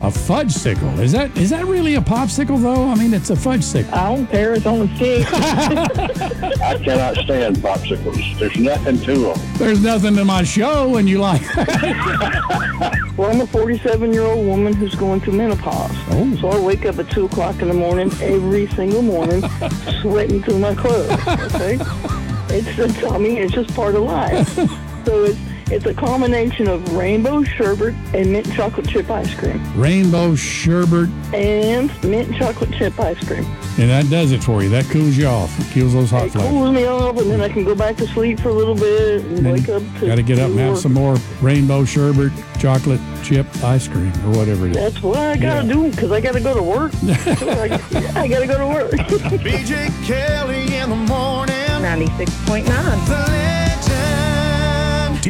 A fudge-sicle. Is that really a popsicle, though? I mean, it's a fudge-sicle. I don't care. It's on a stick. I cannot stand popsicles. There's nothing to them. There's nothing to my show, and you like Well, I'm a 47-year-old woman who's going through menopause. Oh. So I wake up at 2 o'clock in the morning every single morning, sweating through my clothes. Okay? It's just part of life. So it's a combination of rainbow sherbet and mint chocolate chip ice cream. rainbow sherbet, And mint chocolate chip ice cream. and that does it for you. That cools you off. It kills those hot It flashes. cools me off, and then I can go back to sleep for a little bit and wake up to... Got to get up and have some more rainbow sherbet, chocolate chip ice cream, or whatever it is. That's what I got to do, because I got to go to work. I got to go to work. BJ Kelly in the morning. 96.9. The legend.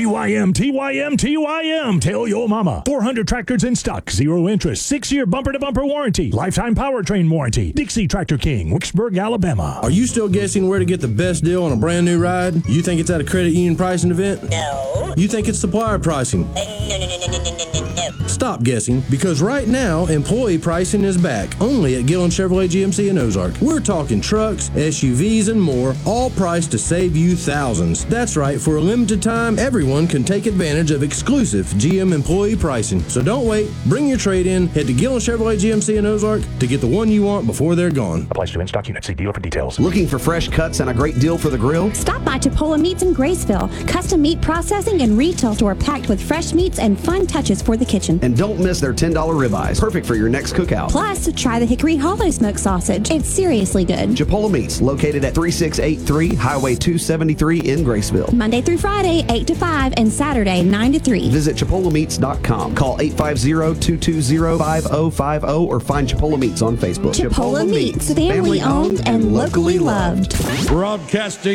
TYM. Tell your mama. 400 tractors in stock. 0 interest. 6-year bumper-to-bumper warranty. Lifetime powertrain warranty. Dixie Tractor King, Wicksburg, Alabama. Are you still guessing where to get the best deal on a brand new ride? You think it's at a credit union pricing event? No. You think it's supplier pricing? No. Stop guessing, because right now, employee pricing is back, only at Gillen Chevrolet GMC in Ozark. We're talking trucks, SUVs, and more, all priced to save you thousands. That's right, for a limited time, everyone can take advantage of exclusive GM employee pricing. So don't wait, bring your trade-in, head to Gillen Chevrolet GMC in Ozark to get the one you want before they're gone. Applies to in-stock units. See dealer for details. Looking for fresh cuts and a great deal for the grill? Stop by Chipola Meats in Graceville. Custom meat processing and retail store packed with fresh meats and fun touches for the kitchen. And don't miss their $10 ribeyes, perfect for your next cookout. Plus, try the Hickory Hollow smoked sausage. It's seriously good. Chipola Meats, located at 3683 Highway 273 in Graceville. Monday through Friday, 8 to 5, and Saturday, 9 to 3. Visit ChipolaMeats.com. Call 850-220-5050 or find Chipola Meats on Facebook. Chipola Meats, family owned and locally loved. Broadcasting